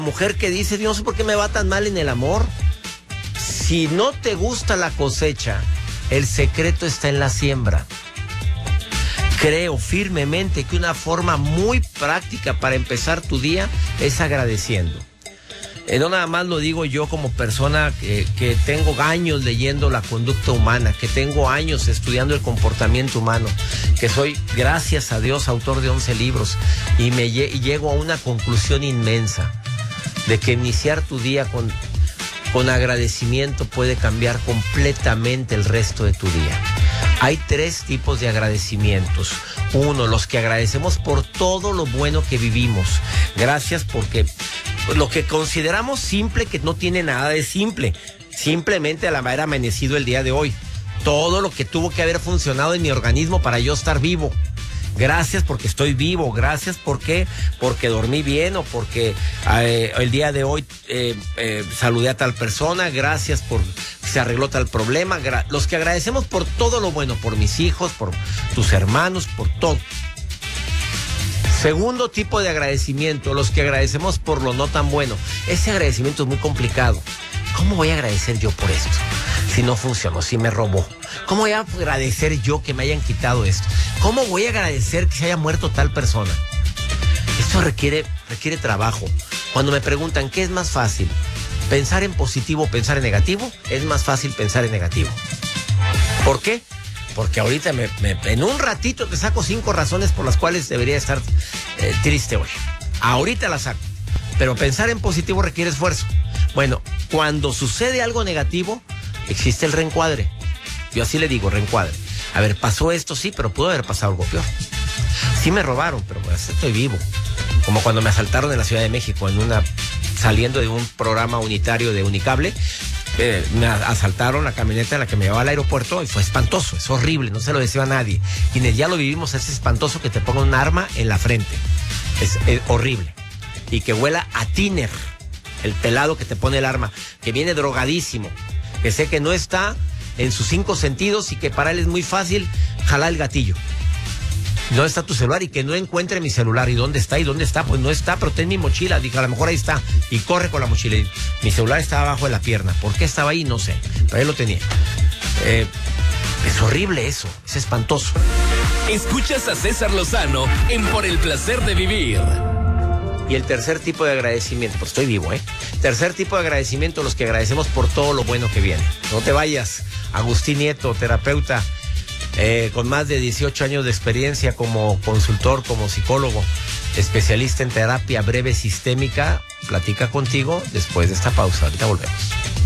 Mujer que dice, yo no sé por qué me va tan mal en el amor. Si no te gusta la cosecha, el secreto está en la siembra. Creo firmemente que una forma muy práctica para empezar tu día es agradeciendo. No nada más lo digo yo como persona que tengo años leyendo la conducta humana, que tengo años estudiando el comportamiento humano, que soy, gracias a Dios, autor de 11 libros y llego a una conclusión inmensa de que iniciar tu día con agradecimiento puede cambiar completamente el resto de tu día. Hay 3 tipos de agradecimientos. 1, los que agradecemos por todo lo bueno que vivimos. Gracias porque lo que consideramos simple, que no tiene nada de simple, simplemente al haber amanecido el día de hoy. Todo lo que tuvo que haber funcionado en mi organismo para yo estar vivo. Gracias porque estoy vivo, gracias porque dormí bien o porque el día de hoy saludé a tal persona, gracias por se arregló tal problema. Los que agradecemos por todo lo bueno, por mis hijos, por tus hermanos, por todo. Segundo tipo de agradecimiento, los que agradecemos por lo no tan bueno. Ese agradecimiento es muy complicado. ¿Cómo voy a agradecer yo por esto? Si no funcionó, si me robó. ¿Cómo voy a agradecer yo que me hayan quitado esto? ¿Cómo voy a agradecer que se haya muerto tal persona? Esto requiere trabajo. Cuando me preguntan, ¿qué es más fácil? ¿Pensar en positivo o pensar en negativo? Es más fácil pensar en negativo. ¿Por qué? Porque ahorita en un ratito te saco 5 razones por las cuales debería estar triste hoy. Ahorita las saco. Pero pensar en positivo requiere esfuerzo. Bueno, cuando sucede algo negativo, existe el reencuadre. Yo así le digo, reencuadre. A ver, pasó esto, sí, pero pudo haber pasado algo peor. Sí me robaron, pero pues estoy vivo. Como cuando me asaltaron en la Ciudad de México, saliendo de un programa unitario de Unicable, me asaltaron la camioneta en la que me llevaba al aeropuerto y fue espantoso, es horrible, no se lo deseo a nadie. Quienes ya lo vivimos, es espantoso que te pongan un arma en la frente. Es horrible. Y que huela a tiner, el pelado que te pone el arma, que viene drogadísimo, que sé que no está en sus 5 sentidos y que para él es muy fácil jalar el gatillo. ¿Dónde está tu celular? Y que no encuentre mi celular. ¿Y dónde está? ¿Y dónde está? Pues no está, pero ten mi mochila. Dije, a lo mejor ahí está. Y corre con la mochila. Y mi celular estaba abajo de la pierna. ¿Por qué estaba ahí? No sé. Pero ahí lo tenía. Es horrible eso. Es espantoso. Escuchas a César Lozano en Por el Placer de Vivir. Y el tercer tipo de agradecimiento, pues estoy vivo, Tercer tipo de agradecimiento, los que agradecemos por todo lo bueno que viene. No te vayas. Agustín Nieto, terapeuta, con más de 18 años de experiencia como consultor, como psicólogo, especialista en terapia breve sistémica, platica contigo después de esta pausa. Ahorita volvemos.